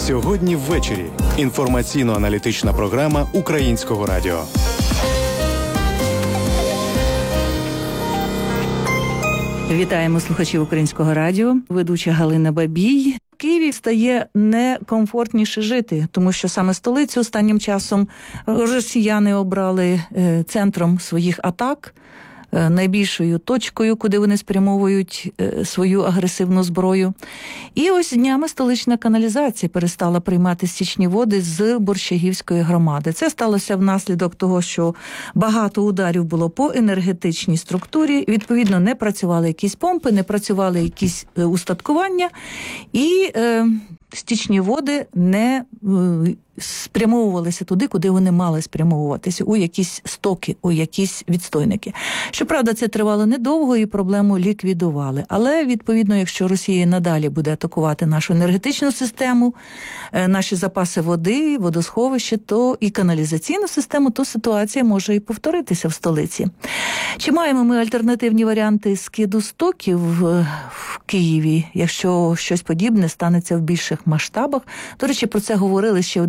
Сьогодні ввечері. Інформаційно-аналітична програма Українського радіо. Вітаємо слухачів Українського радіо. Ведуча Галина Бабій. В Києві стає некомфортніше жити, тому що саме столицю останнім часом росіяни обрали центром своїх атак, найбільшою точкою, куди вони спрямовують свою агресивну зброю. І ось днями столична каналізація перестала приймати стічні води з Борщагівської громади. Це сталося внаслідок того, що багато ударів було по енергетичній структурі, відповідно, не працювали якісь помпи, не працювали якісь устаткування, і стічні води не спрямовувалися туди, куди вони мали спрямовуватися, у якісь стоки, у якісь відстойники. Щоправда, це тривало недовго і проблему ліквідували. Але, відповідно, якщо Росія надалі буде атакувати нашу енергетичну систему, наші запаси води, водосховище, то і каналізаційну систему, то ситуація може і повторитися в столиці. Чи маємо ми альтернативні варіанти скиду стоків в Києві, якщо щось подібне станеться в більших масштабах? До речі, про це говорили ще у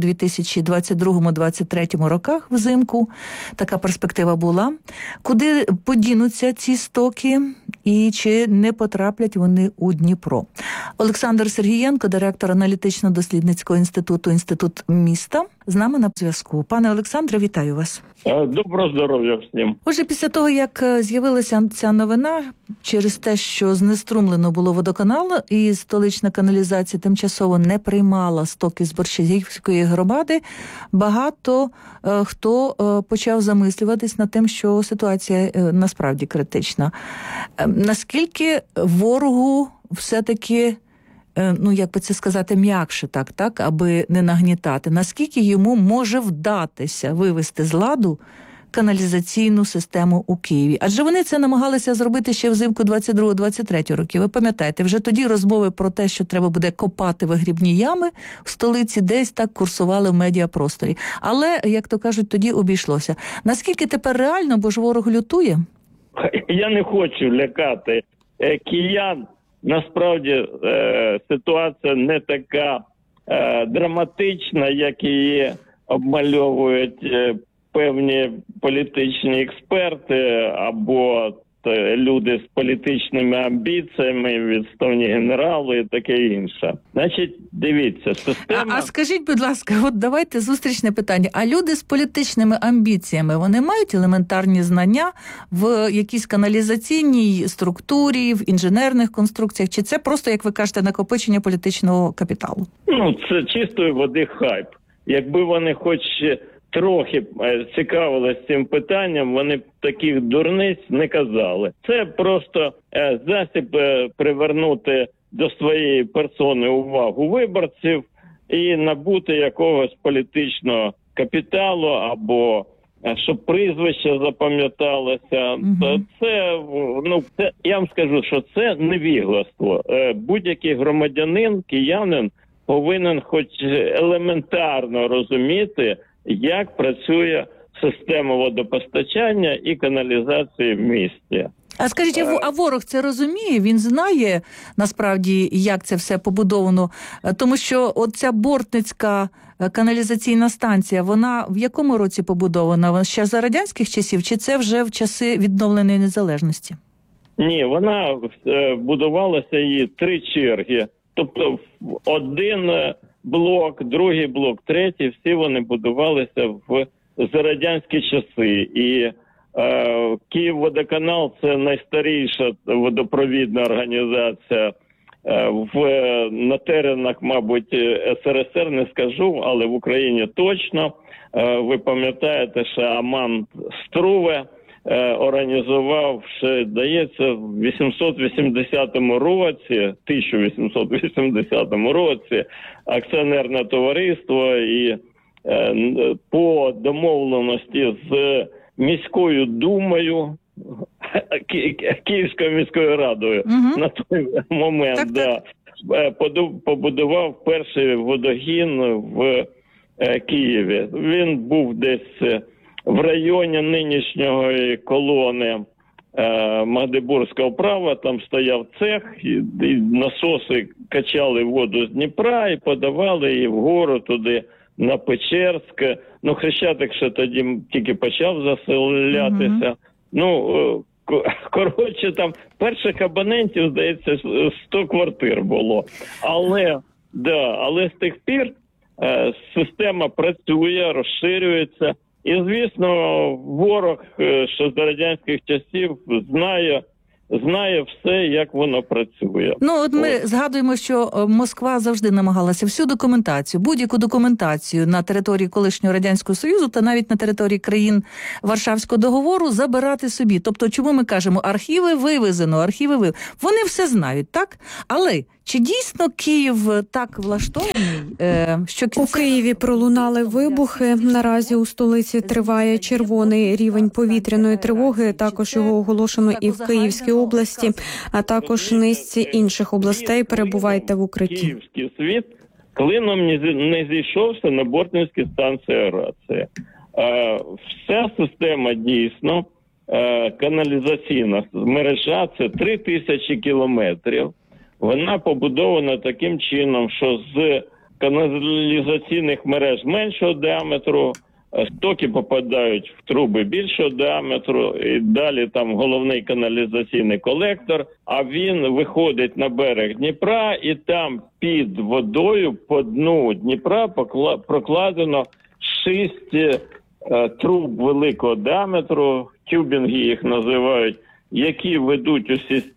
2022-2023 роках взимку. Така перспектива була. Куди подінуться ці стоки і чи не потраплять вони у Дніпро? Олександр Сергієнко, директор аналітично-дослідницького інституту «Інститут міста», з нами на зв'язку. Пане Олександре, вітаю вас. Доброго здоров'я всім. Отже, після того, як з'явилася ця новина, через те, що знеструмлено було водоканал і столична каналізація тимчасово не приймала стоки з Борщагівської громади, багато хто почав замислюватись над тим, що ситуація насправді критична. Наскільки ворогу все-таки, як би це сказати, м'якше так, аби не нагнітати, наскільки йому може вдатися вивести з ладу каналізаційну систему у Києві? Адже вони це намагалися зробити ще взимку 22-23 років. Ви пам'ятаєте, вже тоді розмови про те, що треба буде копати вигрібні ями в столиці, десь так курсували в медіапросторі. Але, як то кажуть, тоді обійшлося. Наскільки тепер реально, бо ж ворог лютує? Я не хочу лякати киян. Насправді ситуація не така драматична, як її обмальовують певні політичні експерти або люди з політичними амбіціями, відставні генерали і таке інше. Значить, дивіться, система... А скажіть, будь ласка, от давайте зустрічне питання. А люди з політичними амбіціями, вони мають елементарні знання в якійсь каналізаційній структурі, в інженерних конструкціях? Чи це просто, як ви кажете, накопичення політичного капіталу? Це чистої води хайп. Якби вони хоч трохи цікавилися цим питанням, вони б таких дурниць не казали. Це просто засіб привернути до своєї персони увагу виборців і набути якогось політичного капіталу або щоб прізвище запам'яталося. Це, я вам скажу, що це невігластво. Будь-який громадянин, киянин повинен хоч елементарно розуміти, як працює система водопостачання і каналізації в місті. А скажіть, а ворог це розуміє? Він знає, насправді, як це все побудовано? Тому що оця Бортницька каналізаційна станція, вона в якому році побудована? Вона ще за радянських часів? Чи це вже в часи відновленої незалежності? Ні, вона будувалася її 3 черги. Тобто один блок, другий блок, третій, всі вони будувалися за радянські часи. І Київводоканал – це найстаріша водопровідна організація на теренах, мабуть, СРСР, не скажу, але в Україні точно. Ви пам'ятаєте, що Аман Струве організував, ще, здається, в 1880 році акціонерне товариство і по домовленості з міською думою, Київською міською радою на той момент побудував перший водогін в Києві. Він був десь в районі нинішньої колони Магдебурзького права, там стояв цех, і насоси качали воду з Дніпра і подавали її вгору туди, на Печерськ. Ну, Хрещатик ще тоді тільки почав заселятися. Коротше, там перших абонентів, здається, 100 квартир було. Але з тих пір система працює, розширюється. І, звісно, ворог ще з радянських часів знає все, як воно працює. Ми згадуємо, що Москва завжди намагалася всю документацію, будь-яку документацію на території колишнього Радянського Союзу та навіть на території країн Варшавського договору забирати собі. Тобто, чому ми кажемо, архіви вивезено, Вони все знають, так? Але чи дійсно Київ так влаштований, що... У Києві пролунали вибухи. Наразі у столиці триває червоний рівень повітряної тривоги. Також його оголошено і в Київській області, а також низці інших областей. Перебувайте в укритті. Київський світ клином не зійшовся на Бортницькій станції аерації. Вся система дійсно, каналізаційна мережа, це 3000 кілометрів. Вона побудована таким чином, що з каналізаційних мереж меншого діаметру стоки попадають в труби більшого діаметру, і далі там головний каналізаційний колектор, а він виходить на берег Дніпра, і там під водою по дну Дніпра прокладено 6 труб великого діаметру, тюбінги їх називають, які ведуть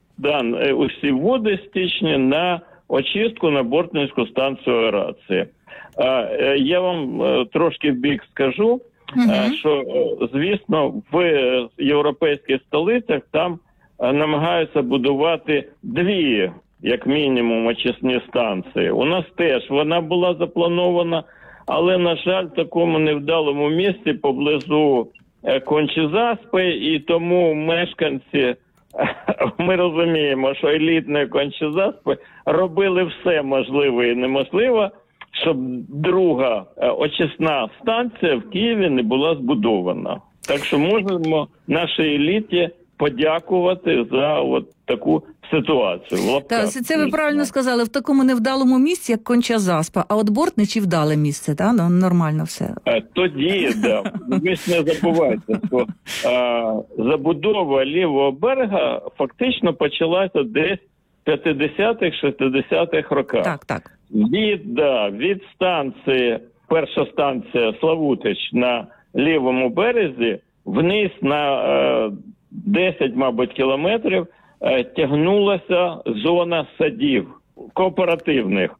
усі води стічні на очистку на Бортницьку станцію аерації. Я вам трошки вбік скажу, що, звісно, в європейських столицях там намагаються будувати 2, як мінімум, очисні станції. У нас теж вона була запланована, але, на жаль, в такому невдалому місці поблизу Кончі-Заспи, і тому мешканці, ми розуміємо, що елітні Кончі-Заспи робили все можливе і неможливе, щоб друга очисна станція в Києві не була збудована. Так що можемо нашій еліті подякувати за таку ситуацію. Так, це ви правильно сказали, в такому невдалому місці, як Конча-Заспа, а от Бортничі вдале місце, так? Нормально все. Тоді, так. Ви ж не забувайте, що забудова лівого берега фактично почалася десь в 50-х, 60-х роках. Так. Від станції, перша станція Славутич на лівому березі, вниз на 10, мабуть, кілометрів тягнулася зона садів кооперативних.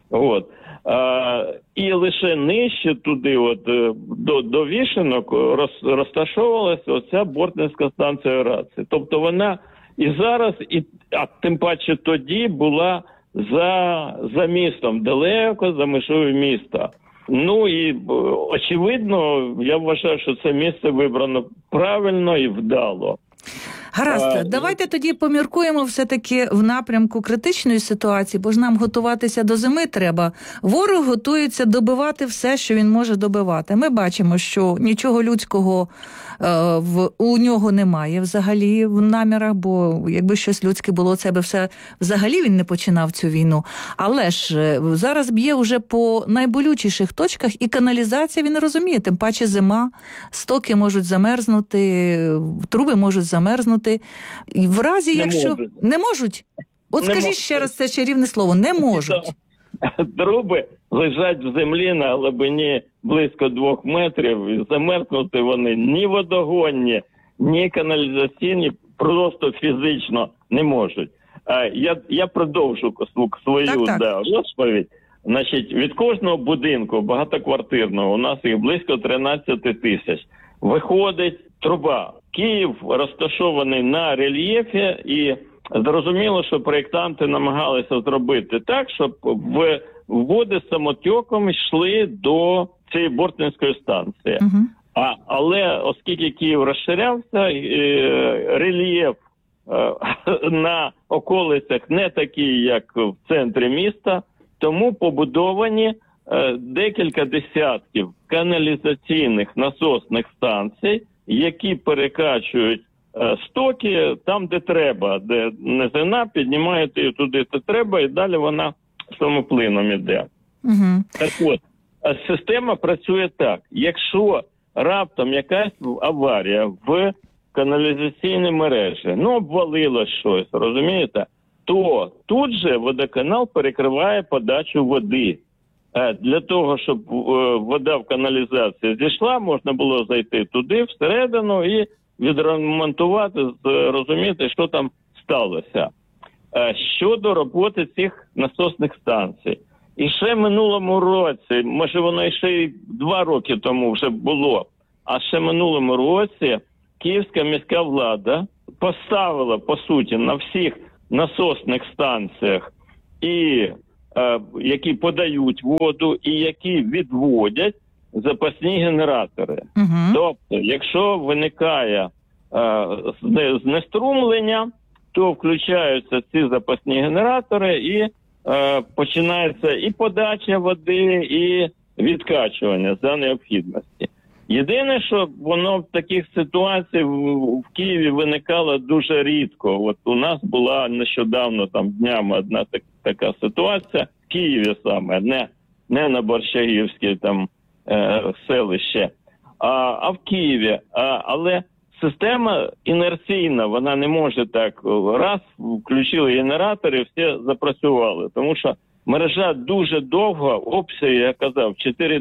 І лише нижче туди, до Вішенок, розташовувалася оця Бортницька станція аерації. Тобто вона і зараз, а тим паче тоді була за містом, далеко за межою міста. І, очевидно, я вважаю, що це місце вибрано правильно і вдало. Гаразд, давайте тоді поміркуємо все-таки в напрямку критичної ситуації, бо ж нам готуватися до зими треба. Ворог готується добивати все, що він може добивати. Ми бачимо, що нічого людського у нього немає взагалі в намірах, бо якби щось людське було, це би все взагалі він не починав цю війну. Але ж зараз б'є вже по найболючіших точках, і каналізація, він розуміє, тим паче зима, стоки можуть замерзнути, труби можуть замерзнути. І в разі, Не можуть? Скажіть ще раз це чарівне слово, не можуть. Труби лежать в землі на глибині близько 2 метрів, і замерзнути вони ні водогонні, ні каналізаційні просто фізично не можуть. Я продовжу свою розповідь. Значить, від кожного будинку багатоквартирного, у нас їх близько 13 тисяч, виходить труба. Київ розташований на рельєфі, і зрозуміло, що проєктанти намагалися зробити так, щоб води самотеком йшли до цієї Бортницької станції. Але оскільки Київ розширявся, рельєф на околицях не такий, як в центрі міста, тому побудовані декілька десятків каналізаційних насосних станцій, які перекачують стоки там, де треба, де низина, піднімають її туди, де треба, і далі вона самоплином іде. Угу. Так от, система працює так. Якщо раптом якась аварія в каналізаційній мережі, обвалилось щось, розумієте, то тут же водоканал перекриває подачу води. Для того, щоб вода в каналізації зійшла, можна було зайти туди, всередину, і відремонтувати, розуміти, що там сталося. Щодо роботи цих насосних станцій. І ще минулому році, може воно ще й 2 роки тому вже було, а ще минулому році Київська міська влада поставила, по суті, на всіх насосних станціях, які подають воду і які відводять, запасні генератори. Угу. Тобто, якщо виникає знеструмлення, то включаються ці запасні генератори і починається і подача води, і відкачування за необхідності. Єдине, що воно в таких ситуаціях в Києві виникало дуже рідко. От у нас була нещодавно, днями одна така ситуація, в Києві саме, не на Борщагівській селище, а в Києві. Але система інерційна, вона не може так, раз включили генератори, всі запрацювали. Тому що мережа дуже довга, обсяги, я казав,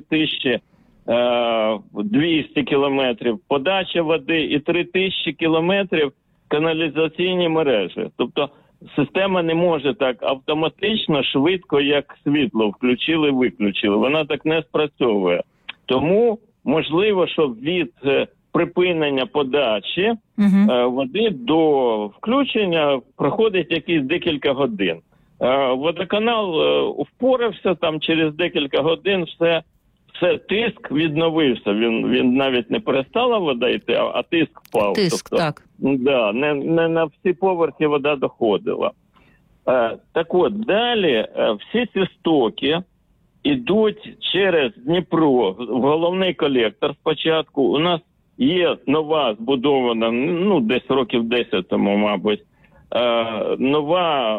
4200 кілометрів подача води і 3000 кілометрів каналізаційні мережі. Тобто система не може так автоматично, швидко, як світло, включили-виключили. Вона так не спрацьовує. Тому можливо, що від припинення подачі води до включення проходить якісь декілька годин. Водоканал впорався, через декілька годин все тиск відновився. Він навіть не перестала вода йти, а тиск впав. Тиск, тобто, так. Да, не на всі поверхи вода доходила. Так от, далі всі ці стоки ідуть через Дніпро в головний колектор спочатку. У нас є нова збудована, десь років 10 тому, мабуть, нова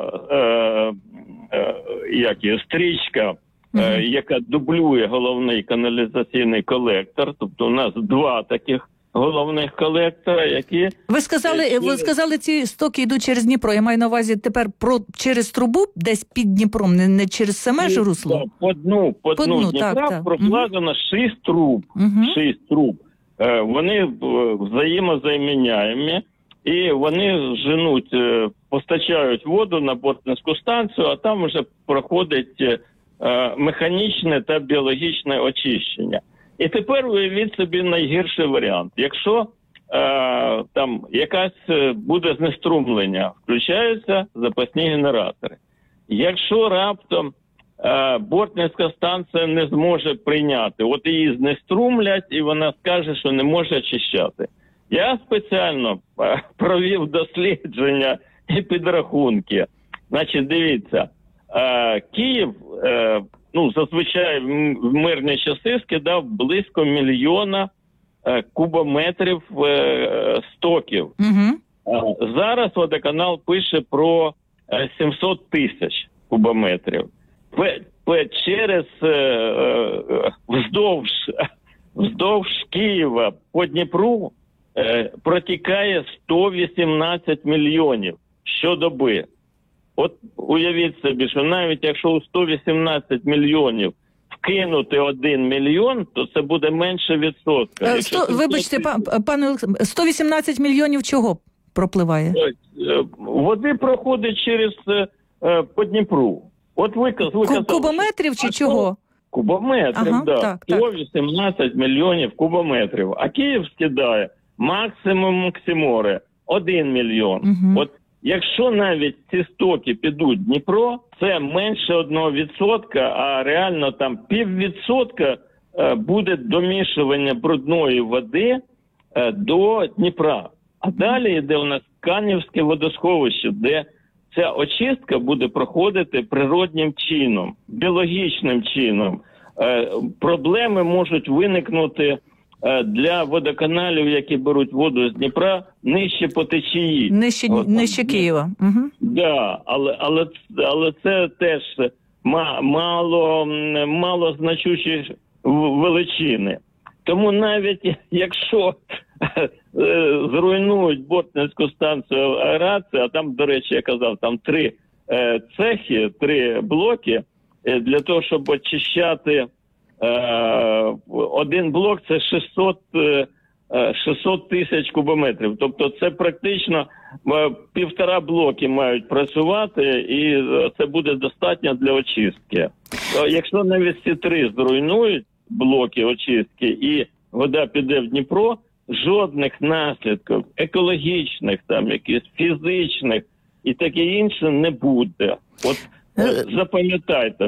стрічка, яка дублює головний каналізаційний колектор. Тобто у нас 2 таких головних колектора, які... Ви сказали, ці стоки йдуть через Дніпро. Я маю на увазі тепер через трубу, десь під Дніпром, не через саме ж русло? По дну Дніпра прокладено 6 труб. 6 труб. Вони взаємозаміняємі, і вони постачають воду на Бортницьку станцію, а там вже проходить механічне та біологічне очищення. І тепер уявіть собі найгірший варіант. Якщо якась буде знеструмлення, включаються запасні генератори. Якщо раптом Бортницька станція не зможе прийняти, от її знеструмлять, і вона скаже, що не може очищати. Я спеціально провів дослідження і підрахунки. Значить, дивіться, Київ, зазвичай в мирні часи скидав близько 1 мільйона кубометрів стоків. Зараз водоканал пише про 700 тисяч кубометрів. Через вздовж Києва по Дніпру протікає 118 мільйонів щодоби. От уявіть собі, що навіть якщо у 118 мільйонів вкинути 1 мільйон, то це буде менше відсотка. Вибачте, пане Олександре, 118 мільйонів чого пропливає? Води проходить через по Дніпру. От ви казали, кубометрів чи чого? Кубометрів, так. 118 мільйонів кубометрів. А Київ скидає максиморе 1 мільйон. От якщо навіть ці стоки підуть в Дніпро, це менше 1%, а реально 0,5% буде домішування брудної води до Дніпра. А далі йде у нас Канівське водосховище, де ця очистка буде проходити природнім чином, біологічним чином. Проблеми можуть виникнути для водоканалів, які беруть воду з Дніпра, нижче по течії. Нижче Києва. Да, але це теж мало значущі величини. Тому навіть якщо зруйнують Бортницьку станцію аерації, а там, до речі, я казав, там 3 цехи, 3 блоки, для того, щоб очищати один блок, це 600 тисяч кубометрів. Тобто це практично 1,5 блоки мають працювати, і це буде достатньо для очистки. Якщо навіть ці 3 зруйнують блоки очистки і вода піде в Дніпро, жодних наслідків екологічних, там якихось фізичних і таке інше не буде. От запам'ятайте,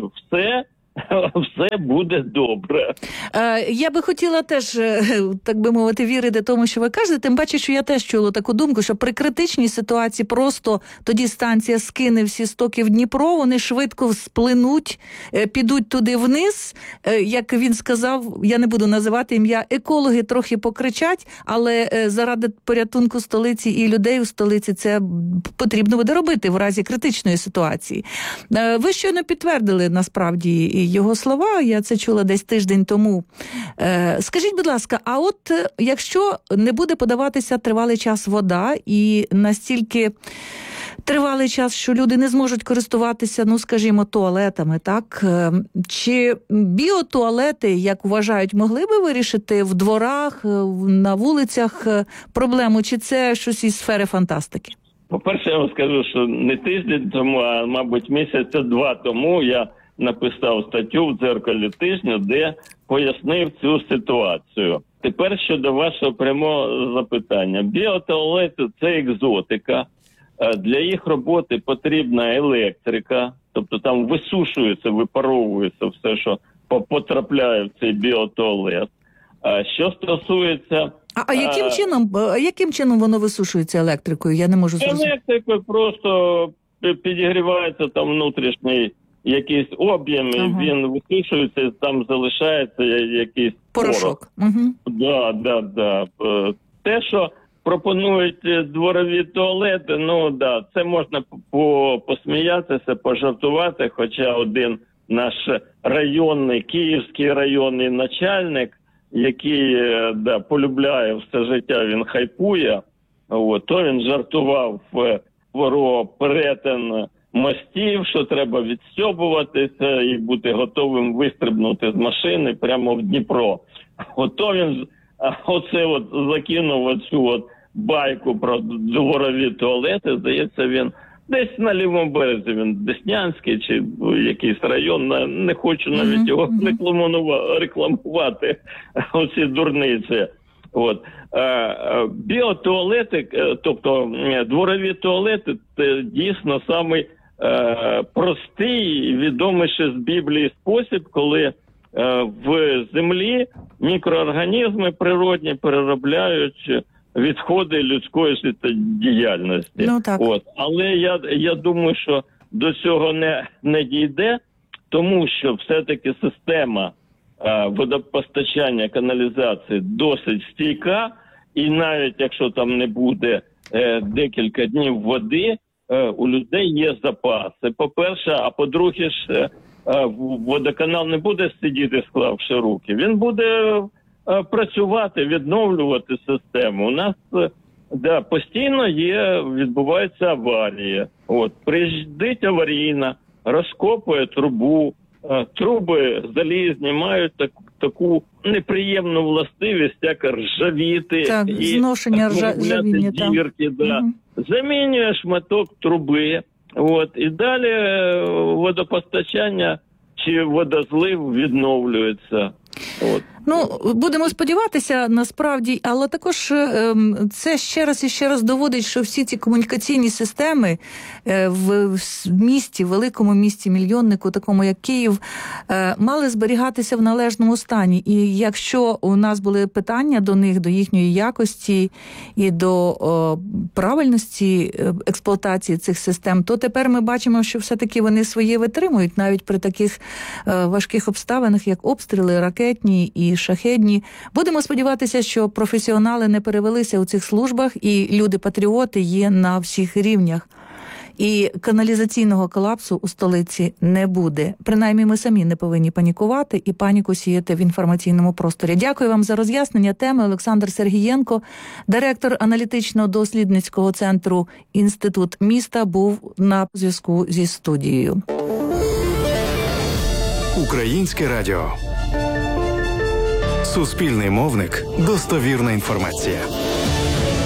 все буде добре. Я би хотіла теж, так би мовити, вірити тому, що ви кажете. Тим паче, що я теж чула таку думку, що при критичній ситуації просто тоді станція скине всі стоки в Дніпро, вони швидко сплинуть, підуть туди вниз. Як він сказав, я не буду називати ім'я, екологи трохи покричать, але заради порятунку столиці і людей у столиці це потрібно буде робити в разі критичної ситуації. Ви щойно підтвердили, насправді, його слова, я це чула десь тиждень тому. Скажіть, будь ласка, а от якщо не буде подаватися тривалий час вода і настільки тривалий час, що люди не зможуть користуватися, ну, скажімо, туалетами, так? Чи біотуалети, як вважають, могли би вирішити в дворах, на вулицях проблему, чи це щось із сфери фантастики? По-перше, я вам скажу, що не тиждень тому, а, мабуть, місяця 2 тому я написав статтю в «Дзеркалі тижня», де пояснив цю ситуацію. Тепер щодо вашого прямого запитання. Біотуалети – це екзотика. Для їх роботи потрібна електрика, тобто там висушується, випаровується все, що потрапляє в цей біотуалет. Що стосується... А яким чином воно висушується електрикою? Я не можу зрозуміти. Електрикою просто підігрівається там внутрішній якийсь об'єм, він висушується, там залишається якийсь порошок. Да. Те, що пропонують дворові туалети, це можна посміятися, пожартувати, хоча один наш київський районний начальник, який полюбляє все життя, він хайпує, то він жартував про перетин мостів, що треба відстьобуватися і бути готовим вистрибнути з машини прямо в Дніпро. Ото він закинув оцю байку про дворові туалети. Здається, він десь на лівому березі, він Деснянський чи якийсь район, не хочу навіть його рекламувати, оці дурниці. Біотуалети, тобто дворові туалети, це дійсно самий простий, відомий ще з Біблії спосіб, коли в землі мікроорганізми природні переробляють відходи людської життєдіяльності. Але я думаю, що до цього не дійде, тому що все-таки система водопостачання, каналізації досить стійка, і навіть якщо там не буде декілька днів води, у людей є запаси. По-перше, а по-друге, водоканал не буде сидіти, склавши руки. Він буде працювати, відновлювати систему. У нас постійно відбувається аварія. Приїздить аварійна, розкопує трубу. Труби залізні мають таку неприємну властивість, як ржавіти. Так, зношення ржавіння. Дірки, замінює шматок труби. І далі водопостачання чи водозлив відновлюється. Будемо сподіватися, насправді, але також це ще раз і ще раз доводить, що всі ці комунікаційні системи в місті, великому місті, мільйоннику, такому як Київ, мали зберігатися в належному стані. І якщо у нас були питання до них, до їхньої якості і до правильності експлуатації цих систем, то тепер ми бачимо, що все-таки вони своє витримують, навіть при таких важких обставинах, як обстріли, ракетні і шахедні. Будемо сподіватися, що професіонали не перевелися у цих службах і люди-патріоти є на всіх рівнях. І каналізаційного колапсу у столиці не буде. Принаймні ми самі не повинні панікувати і паніку сіяти в інформаційному просторі. Дякую вам за роз'яснення теми. Олександр Сергієнко, директор аналітично-дослідницького центру «Інститут міста», був на зв'язку зі студією. Українське радіо. Суспільний мовник. Достовірна інформація.